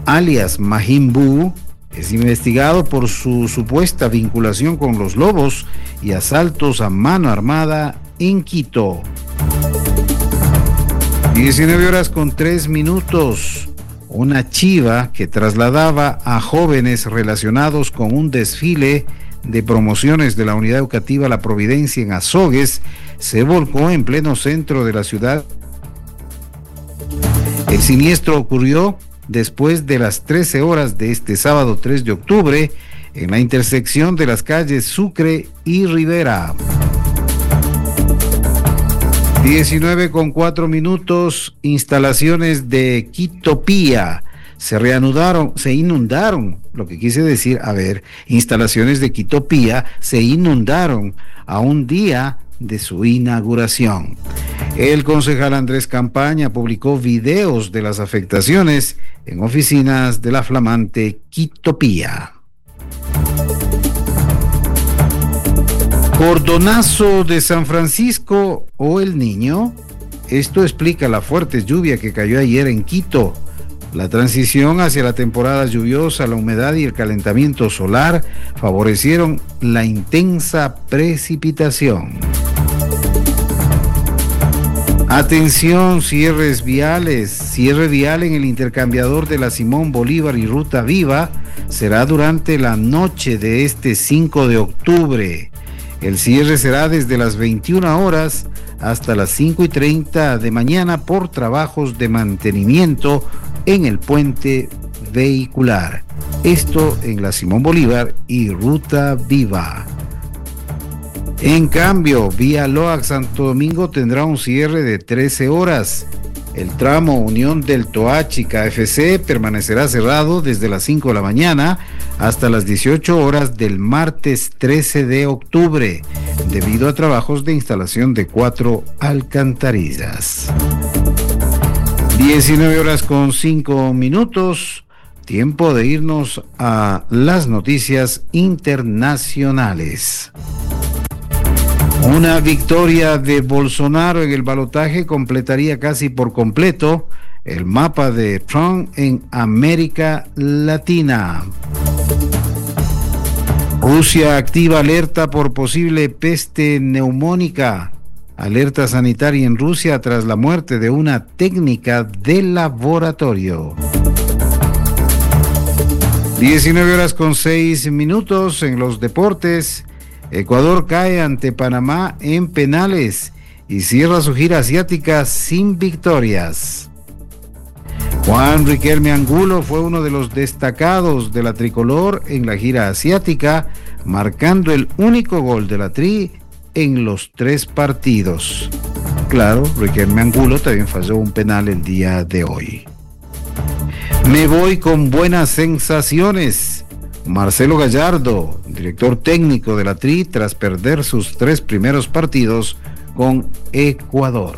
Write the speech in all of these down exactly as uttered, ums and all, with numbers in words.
alias Majin Buu, es investigado por su supuesta vinculación con los Lobos y asaltos a mano armada en Quito. diecinueve horas con tres minutos. Una chiva que trasladaba a jóvenes relacionados con un desfile de promociones de la Unidad Educativa La Providencia en Azogues se volcó en pleno centro de la ciudad. El siniestro ocurrió después de las trece horas de este sábado tres de octubre en la intersección de las calles Sucre y Rivera. diecinueve con cuatro minutos. Instalaciones de Quitopía se reanudaron, se inundaron, lo que quise decir, a ver, instalaciones de Quitopía se inundaron a un día de su inauguración. El concejal Andrés Campaña publicó videos de las afectaciones en oficinas de la flamante Quitopía. Cordonazo de San Francisco o El Niño. Esto explica la fuerte lluvia que cayó ayer en Quito. La transición hacia la temporada lluviosa, la humedad y el calentamiento solar favorecieron la intensa precipitación. Atención, cierres viales. Cierre vial en el intercambiador de la Simón Bolívar y Ruta Viva será durante la noche de este cinco de octubre. El cierre será desde las veintiuna horas hasta las cinco y treinta de mañana por trabajos de mantenimiento en el puente vehicular. Esto en la Simón Bolívar y Ruta Viva. En cambio, vía Loac Santo Domingo tendrá un cierre de trece horas. El tramo Unión del Toachi K F C permanecerá cerrado desde las cinco de la mañana hasta las dieciocho horas del martes trece de octubre, debido a trabajos de instalación de cuatro alcantarillas. diecinueve horas con cinco minutos, tiempo de irnos a las noticias internacionales. Una victoria de Bolsonaro en el balotaje completaría casi por completo el mapa de Trump en América Latina. Rusia activa alerta por posible peste neumónica. Alerta sanitaria en Rusia tras la muerte de una técnica de laboratorio. diecinueve horas con seis minutos en los deportes. Ecuador cae ante Panamá en penales y cierra su gira asiática sin victorias. Juan Riquelme Angulo fue uno de los destacados de la tricolor en la gira asiática, marcando el único gol de la Tri en los tres partidos. Claro, Riquelme Angulo también falló un penal el día de hoy. Me voy con buenas sensaciones. Marcelo Gallardo, director técnico de la Tri, tras perder sus tres primeros partidos con Ecuador.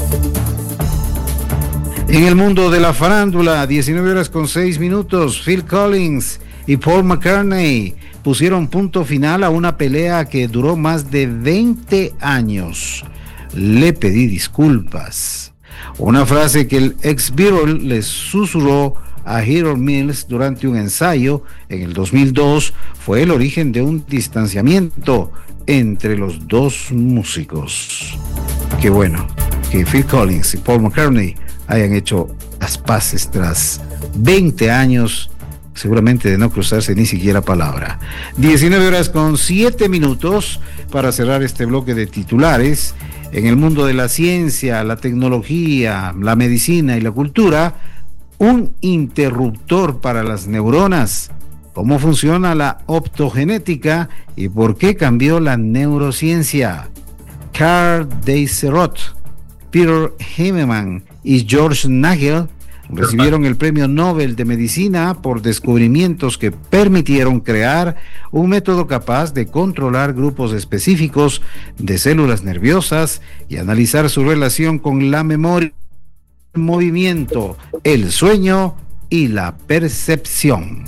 En el mundo de la farándula, diecinueve horas con seis minutos, Phil Collins y Paul McCartney pusieron punto final a una pelea que duró más de veinte años. Le pedí disculpas. Una frase que el ex Beatle les susurró a Harold Mills durante un ensayo en el dos mil dos fue el origen de un distanciamiento entre los dos músicos. Qué bueno que Phil Collins y Paul McCartney hayan hecho las paces tras veinte años, seguramente de no cruzarse ni siquiera palabra. diecinueve horas con siete minutos para cerrar este bloque de titulares. En el mundo de la ciencia, la tecnología, la medicina y la cultura, un interruptor para las neuronas. ¿Cómo funciona la optogenética y por qué cambió la neurociencia? Carl Deiserot, Peter Heinemann y George Nagel recibieron el Premio Nobel de Medicina por descubrimientos que permitieron crear un método capaz de controlar grupos específicos de células nerviosas y analizar su relación con la memoria, el movimiento, el sueño y la percepción.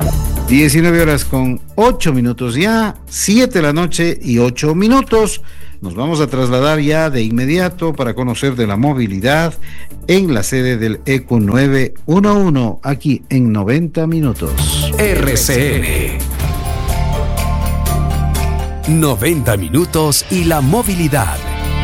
diecinueve horas con ocho minutos ya, siete de la noche y ocho minutos. Nos vamos a trasladar ya de inmediato para conocer de la movilidad en la sede del ECO nueve uno uno, aquí en noventa minutos. R C N noventa minutos y la movilidad.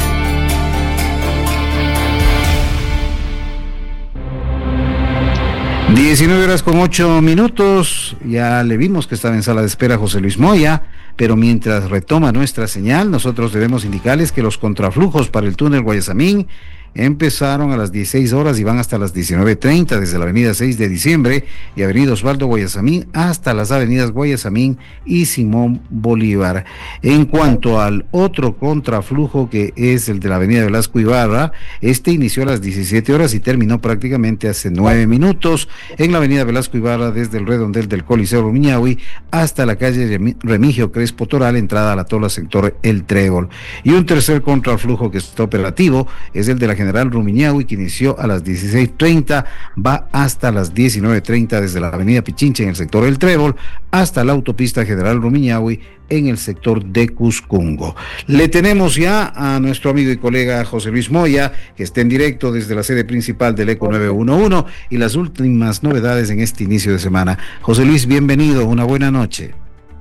diecinueve horas con ocho minutos, ya le vimos que estaba en sala de espera José Luis Moya, pero mientras retoma nuestra señal, nosotros debemos indicarles que los contraflujos para el túnel Guayasamín empezaron a las dieciséis horas y van hasta las diecinueve treinta desde la avenida seis de diciembre y avenida Osvaldo Guayasamín hasta las avenidas Guayasamín y Simón Bolívar. En cuanto al otro contraflujo, que es el de la avenida Velasco Ibarra, este inició a las diecisiete horas y terminó prácticamente hace nueve minutos en la avenida Velasco Ibarra desde el redondel del Coliseo Rumiñahui hasta la calle Remigio Crespo Toral, entrada a la Tola, sector El Trébol. Y un tercer contraflujo que está operativo es el de la General Rumiñahui, que inició a las dieciséis treinta, va hasta las diecinueve treinta desde la avenida Pichincha en el sector El Trébol hasta la autopista General Rumiñahui en el sector de Cuscungo. Le tenemos ya a nuestro amigo y colega José Luis Moya, que está en directo desde la sede principal del ECO nueve uno uno y las últimas novedades en este inicio de semana. José Luis, bienvenido, una buena noche.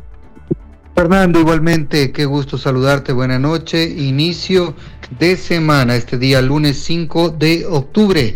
Fernando, igualmente, qué gusto saludarte, buena noche, inicio de semana, este día lunes cinco de octubre,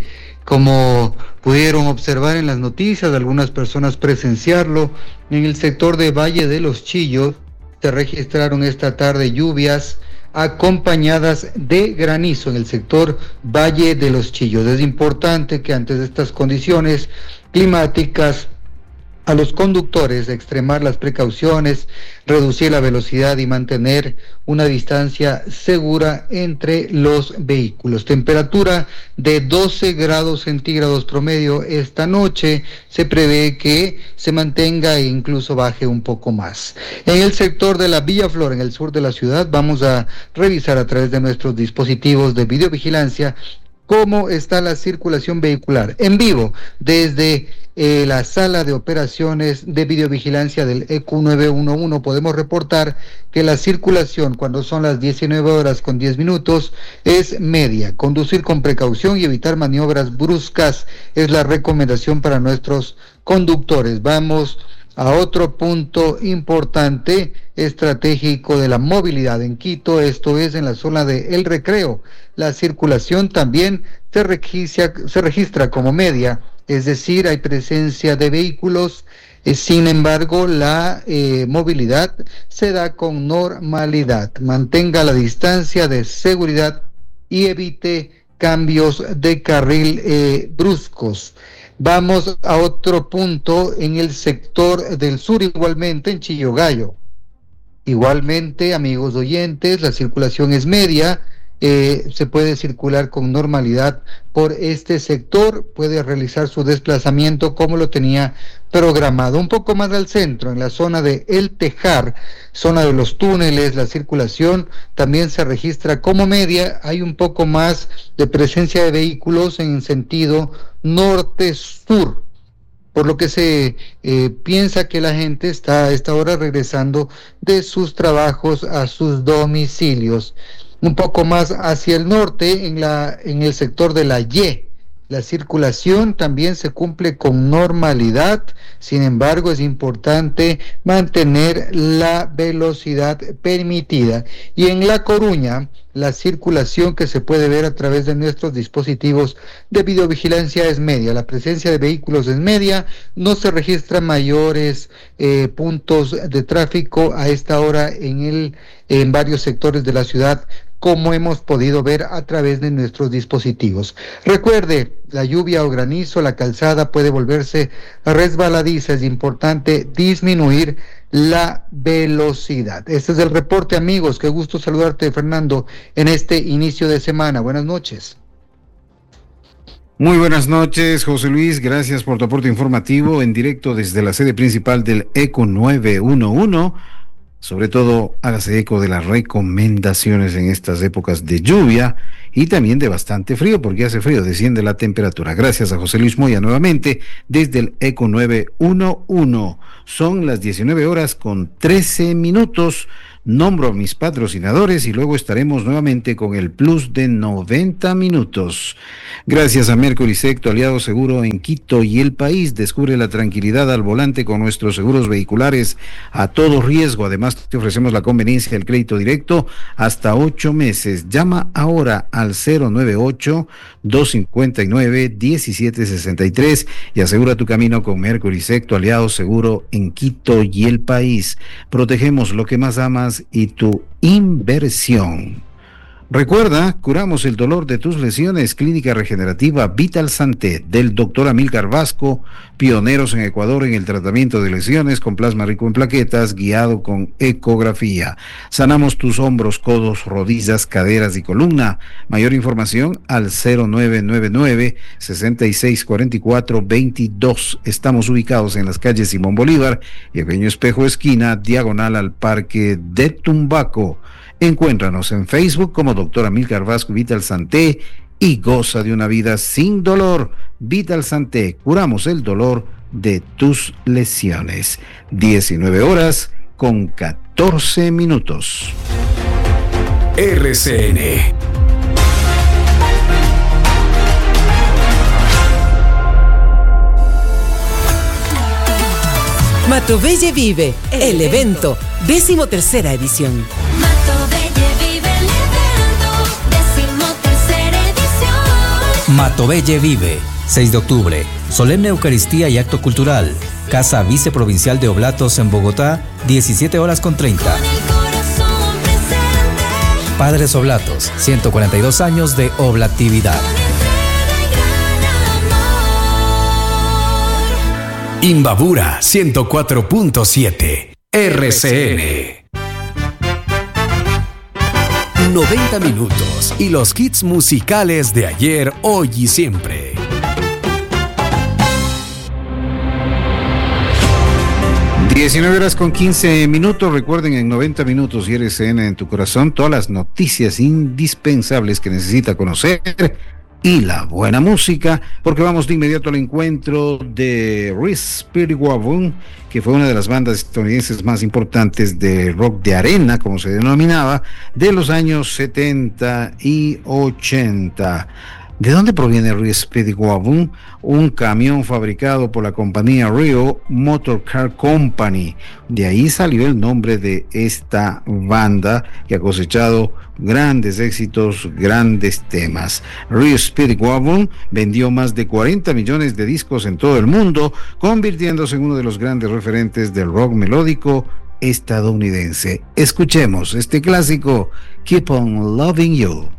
como pudieron observar en las noticias, algunas personas presenciarlo, en el sector de Valle de los Chillos se registraron esta tarde lluvias acompañadas de granizo en el sector Valle de los Chillos. Es importante que antes de estas condiciones climáticas a los conductores extremar las precauciones, reducir la velocidad y mantener una distancia segura entre los vehículos. Temperatura de doce grados centígrados promedio esta noche, se prevé que se mantenga e incluso baje un poco más. En el sector de la Villa Flor, en el sur de la ciudad, vamos a revisar a través de nuestros dispositivos de videovigilancia cómo está la circulación vehicular en vivo desde eh, la sala de operaciones de videovigilancia del ECO nueve uno uno. Podemos reportar que la circulación cuando son las diecinueve horas con diez minutos es media. Conducir con precaución y evitar maniobras bruscas es la recomendación para nuestros conductores. Vamos a otro punto importante estratégico de la movilidad en Quito, esto es en la zona de El Recreo. La circulación también se registra, se registra como media, es decir, hay presencia de vehículos, eh, sin embargo, la eh, movilidad se da con normalidad. Mantenga la distancia de seguridad y evite cambios de carril eh, bruscos. Vamos a otro punto en el sector del sur, igualmente en Chillogallo. Igualmente, amigos oyentes, la circulación es media, eh, se puede circular con normalidad por este sector, puede realizar su desplazamiento como lo tenía programado. Un poco más al centro, en la zona de El Tejar, zona de los túneles, la circulación también se registra como media, hay un poco más de presencia de vehículos en sentido norte-sur, por lo que se eh, piensa que la gente está a esta hora regresando de sus trabajos a sus domicilios. Un poco más hacia el norte, en la en el sector de la Y, la circulación también se cumple con normalidad, sin embargo es importante mantener la velocidad permitida. Y en La Coruña, la circulación que se puede ver a través de nuestros dispositivos de videovigilancia es media, la presencia de vehículos es media, no se registran mayores eh, puntos de tráfico a esta hora en, el, en varios sectores de la ciudad, como hemos podido ver a través de nuestros dispositivos. Recuerde, la lluvia o granizo, la calzada puede volverse resbaladiza, es importante disminuir la velocidad. Este es el reporte, amigos, qué gusto saludarte, Fernando, en este inicio de semana. Buenas noches. Muy buenas noches, José Luis, gracias por tu aporte informativo en directo desde la sede principal del ECO nueve uno uno. Sobre todo, hágase eco de las recomendaciones en estas épocas de lluvia y también de bastante frío, porque hace frío, desciende la temperatura. Gracias a José Luis Moya nuevamente desde el ECO nueve uno uno. Son las diecinueve horas con trece minutos. nombro a mis patrocinadores y luego estaremos nuevamente con el plus de noventa minutos. Gracias a Mercurisec, tu aliado seguro en Quito y el país. Descubre la tranquilidad al volante con nuestros seguros vehiculares a todo riesgo. Además, te ofrecemos la conveniencia del crédito directo hasta ocho meses. Llama ahora al cero nueve ocho, dos cinco nueve, uno siete seis tres y asegura tu camino con Mercurisec, tu aliado seguro en Quito y el país. Protegemos lo que más amas y tu inversión. Recuerda, curamos el dolor de tus lesiones. Clínica Regenerativa Vital Santé del doctor Amílcar Vasco, pioneros en Ecuador en el tratamiento de lesiones con plasma rico en plaquetas, guiado con ecografía. Sanamos tus hombros, codos, rodillas, caderas y columna. Mayor información al cero nueve nueve nueve, seis seis cuatro cuatro, dos dos. Estamos ubicados en las calles Simón Bolívar y el Pequeño Espejo esquina, diagonal al Parque de Tumbaco. Encuéntranos en Facebook como doctor Amílcar Vasco Vital Santé y goza de una vida sin dolor. Vital Santé, curamos el dolor de tus lesiones. diecinueve horas con catorce minutos. R C N. Matobelle Vive, el, el evento, evento, décimo tercera edición. Matobelle Vive, el evento, décimo tercera edición. Matobelle Vive, seis de octubre, solemne Eucaristía y acto cultural. Casa Viceprovincial de Oblatos en Bogotá, diecisiete horas con treinta. Con el corazón presente. Padres Oblatos, ciento cuarenta y dos años de oblatividad. Imbabura ciento cuatro punto siete R C N. noventa minutos y los hits musicales de ayer, hoy y siempre. diecinueve horas con quince minutos. Recuerden, en noventa minutos y R C N en tu corazón, todas las noticias indispensables que necesita conocer y la buena música, porque vamos de inmediato al encuentro de Reese Witherspoon, que fue una de las bandas estadounidenses más importantes de rock de arena, como se denominaba, de los años setenta y ochenta. ¿De dónde proviene Reese Witherspoon? Un camión fabricado por la compañía Rio Motor Car Company. De ahí salió el nombre de esta banda que ha cosechado grandes éxitos, grandes temas. Reese Witherspoon vendió más de cuarenta millones de discos en todo el mundo, convirtiéndose en uno de los grandes referentes del rock melódico estadounidense. Escuchemos este clásico, Keep on Loving You.